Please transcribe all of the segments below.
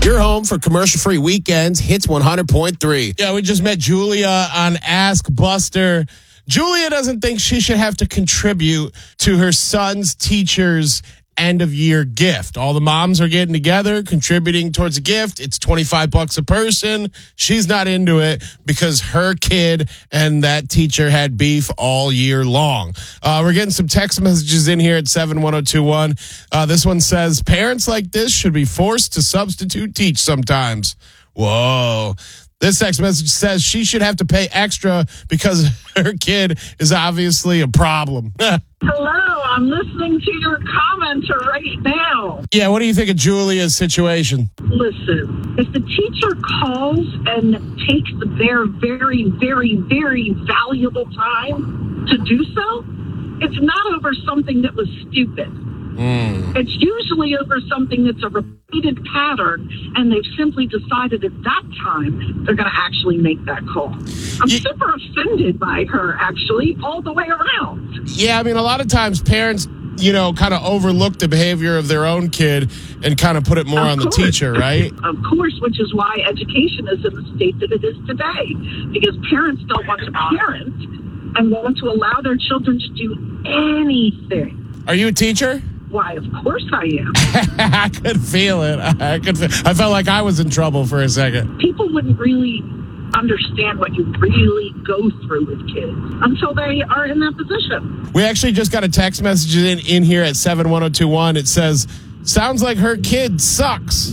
Your home for commercial-free weekends, Hits 100.3. Yeah, we just met Julia on Ask Buster. Julia doesn't think she should have to contribute to her son's teacher's end-of-year gift. All the moms are getting together, contributing towards a gift. It's $25 a person. She's not into it because her kid and that teacher had beef all year long. We're getting some text messages in here at 71021. This one says, parents like this should be forced to substitute teach sometimes. Whoa. This text message says she should have to pay extra because her kid is obviously a problem. Hello, I'm listening to your commenter right now. Yeah, what do you think of Julia's situation? Listen, if the teacher calls and takes their very, very, very valuable time to do so, it's not over something that was stupid. It's usually over something that's a repeated pattern, and they've simply decided at that time they're going to actually make that call. I'm super offended by her, actually, all the way around. Yeah, I mean, a lot of times parents, kind of overlook the behavior of their own kid and kind of put it more on the teacher, right? Of course, which is why education is in the state that it is today, because parents don't want to parent and want to allow their children to do anything. Are you a teacher? Why, of course I am. I could feel it. I felt like I was in trouble for a second. People wouldn't really understand what you really go through with kids until they are in that position. We actually just got a text message in here at 71021. It says, sounds like her kid sucks.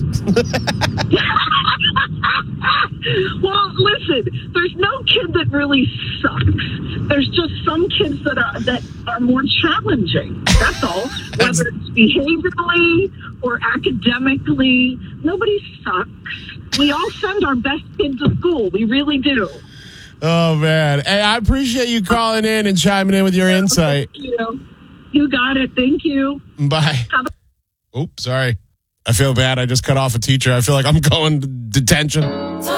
Well, listen, there's no kid that really sucks. There's just some kids that are more challenging. That's all. Whether it's behaviorally or academically, nobody sucks. We all send our best kids to school. We really do. Oh, man. Hey, I appreciate you calling in and chiming in with your insight. Thank you. You got it. Thank you. Bye. Oops, sorry. I feel bad. I just cut off a teacher. I feel like I'm going to detention.